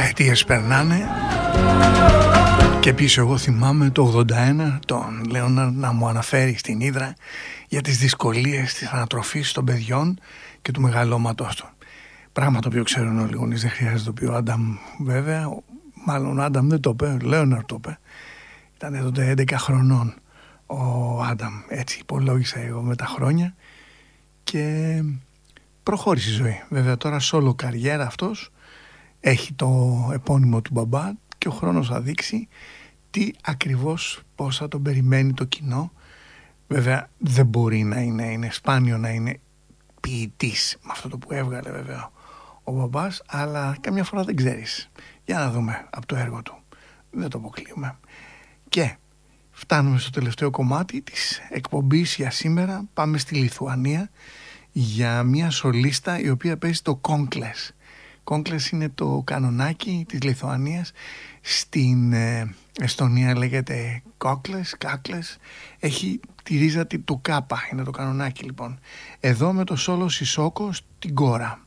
δεκαετίες περνάνε και πίσω εγώ θυμάμαι το 81 τον Λέοναρντ να μου αναφέρει στην Ύδρα για τις δυσκολίες της ανατροφής των παιδιών και του μεγαλώματός του. Πράγμα το οποίο ξέρουν όλοι οι γονείς, δεν χρειάζεται το πει ο Άνταμ βέβαια, μάλλον ο Άνταμ δεν το είπε, ο Λέοναρντ το είπε. Ήταν τότε 11 χρονών ο Άνταμ, έτσι υπολόγισα εγώ με τα χρόνια και προχώρησε η ζωή. Βέβαια τώρα solo καριέρα αυτός, έχει το επώνυμο του μπαμπά και ο χρόνος θα δείξει τι ακριβώς, πώς θα τον περιμένει το κοινό. Βέβαια δεν μπορεί να είναι σπάνιο να είναι ποιητής με αυτό το που έβγαλε βέβαια ο μπαμπάς, αλλά καμιά φορά δεν ξέρεις. Για να δούμε από το έργο του, δεν το αποκλείουμε. Και φτάνουμε στο τελευταίο κομμάτι της εκπομπής για σήμερα. Πάμε στη Λιθουανία για μια σολίστα η οποία παίζει το κόγκλες. Κόγκλες είναι το κανονάκι της Λιθουανίας. Στην Εστονία λέγεται κάκλες. Έχει τη ρίζα του κάπα, είναι το κανονάκι λοιπόν. Εδώ με το σόλο Σισόκο στην κόρα.